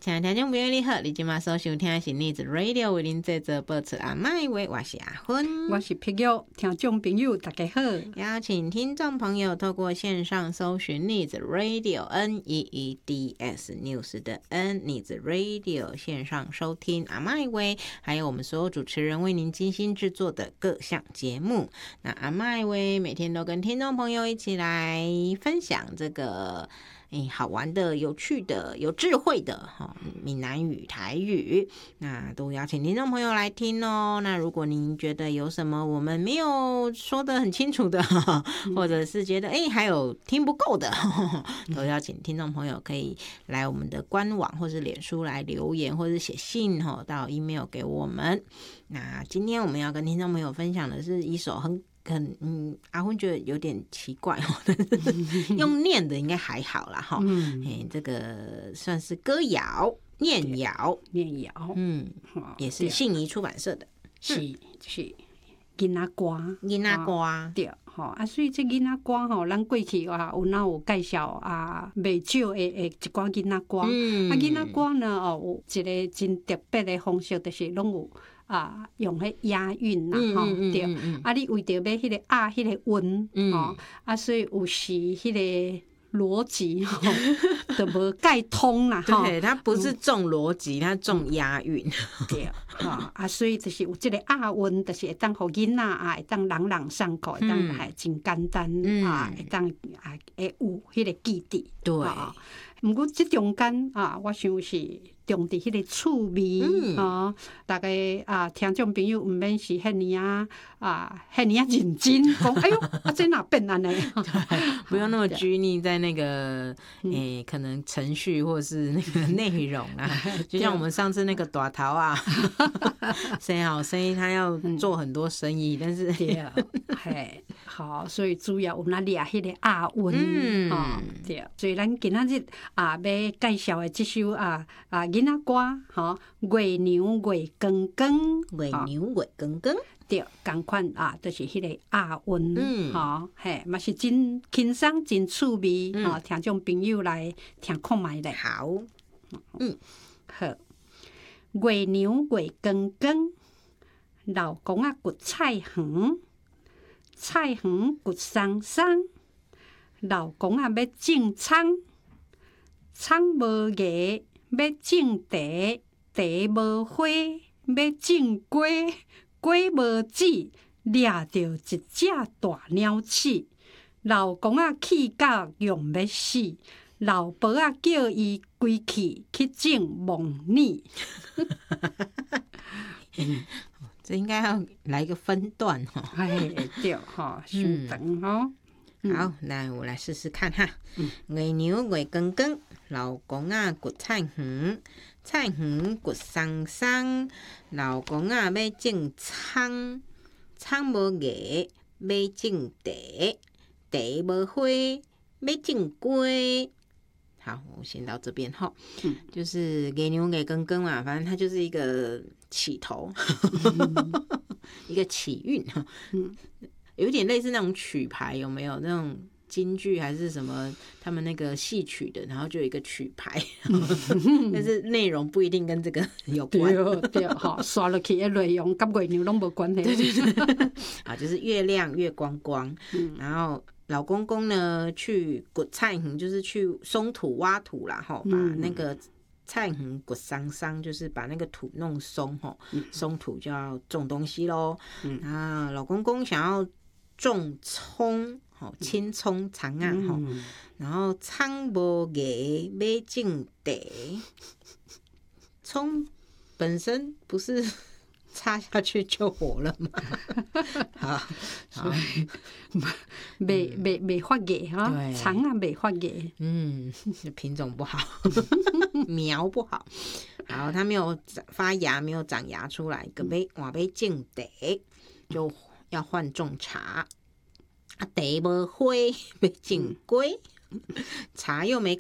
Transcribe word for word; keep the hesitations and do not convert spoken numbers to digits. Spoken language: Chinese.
亲爱的听众朋友你好，你今晚所收听的是逆子 Radio 为您制作播出阿麦话，我是阿芬， 我是碧玉，听众朋友大家好。 邀请听众朋友透过线上搜寻逆子 Radio N E E D S News 的 N 逆子 Radio 线上收听阿麦话，还有我们所有主持人为您精心制作的各项节目。那阿麦话每天都跟听众朋友一起来分享这个欸、好玩的、有趣的、有智慧的、哦、闽南语、台语，那都邀请听众朋友来听哦。那如果您觉得有什么我们没有说得很清楚的，或者是觉得哎、欸、还有听不够的，都邀请听众朋友可以来我们的官网或是脸书来留言，或是写信到 email 给我们。那今天我们要跟听众朋友分享的是一首很很嗯，阿芬觉得有点奇怪哦，但是用念的应该还好啦哈。嗯、欸，这个算是歌谣、念谣、 念谣， 嗯，也是信宜出版社的， 是是囡仔歌， 囡仔歌， 对，吼啊，所以这囡仔歌吼，咱过去啊有哪有介绍啊，袂少的的一寡囡仔歌，嗯、啊囡仔歌呢哦，有一个真特别的方式，就是拢有。啊，用迄押韵啦，吼、嗯，对，嗯嗯、啊，你为着要迄个押迄个韵，吼、嗯，啊，所以有时迄个逻辑吼，就无介通啦，吼。 对，它不是重逻辑，它重押韵。 对，吼，啊，所以就是有即个押韵，就是会当互囡仔啊，会当朗朗上口，会当还真简单、嗯、啊，会当啊会有迄个记忆。 对。 毋过即中间啊，我想是重伫迄个趣味、嗯、啊，大家啊听众朋友毋免是遐尼啊啊遐尼啊认真讲，哎呦啊这哪变安尼？ 不用那么拘泥在那个诶、欸，可能程序或是那个内容啊。就像我们上次那个大头啊，生好生意，他要做很多生意，嗯、但是对，嘿，好，所以主要有那掠迄个押韵，嗯，哦、对，所以咱今仔日。啊，要介绍的这首啊啊囡仔歌，吼，月娘月光光， 月娘月光光， 对，同款啊，就是迄个押韵，嗯，吼，嘿，嘛是真轻松、真趣味，吼、嗯，听众朋友来听看卖咧。 好，嗯， 好，月娘月光光，老公啊掘菜园，菜园掘桑桑，老公啊要种葱。葱无芽，要种茶；茶无花，要种瓜；瓜无籽，抓着一只大鸟鼠。老公啊气到用要死，老婆啊叫伊归去去种梦泥。 这应该要来一个分段哈。 哎，对哈，稍等哈。 好，来我来试试看哈。月娘月光光，老公啊掘菜园，菜园掘桑桑，老公啊要种葱，葱无芽，要种茶，茶无花，要种瓜。好，我先到这边哈。嗯、就是月娘月光光嘛，反正它就是一个起头，嗯、一个起韵哈。嗯有点类似那种曲牌，有没有那种京剧还是什么？他们那个戏曲的，然后就有一个曲牌，但是内容不一定跟这个有关。 对对，哈，刷落去的内容跟月娘拢无关系。 对对对，啊，就是月亮月光光，嗯、然后老公公呢去掘菜园，就是去松土挖土啦，哈，把那个菜园掘桑桑，就是把那个土弄松，哈，松土就要种东西咯。嗯、啊，老公公想要种葱，吼，青葱葱啊，吼、嗯，然后葱无芽，要种茶。葱本身不是插下去就活了吗？好，好， 未未未发芽哈，葱啊未发芽， 嗯，品种不好，苗不好，然后它没有发芽，没有长芽出来，个要换要种茶，就要换种茶。啊，茶无花，要种瓜，茶又没